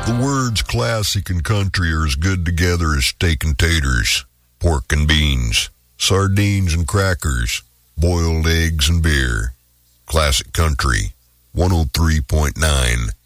The words classic and country are as good together as steak and taters, pork and beans, sardines and crackers, boiled eggs and beer. Classic Country, 103.9